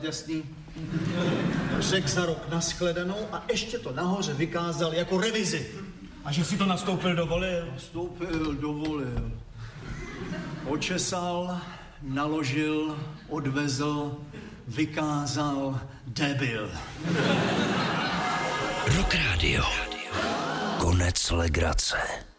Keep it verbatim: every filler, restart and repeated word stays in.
Jasný. Řekl za rok nashledanou a ještě to nahoře vykázal jako revizi. A že si to nastoupil, dovolil? Nastoupil, dovolil. Očesal, naložil, odvezl, vykázal, debil. Rock Radio. Konec legrace.